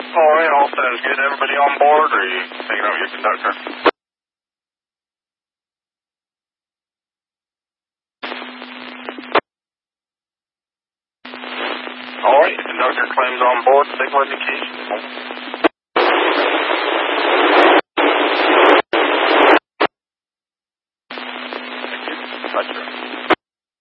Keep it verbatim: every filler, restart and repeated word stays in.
All right, all sounds good. Everybody on board, or are you taking out your conductor? All right, conductor claims on board. Signal indication.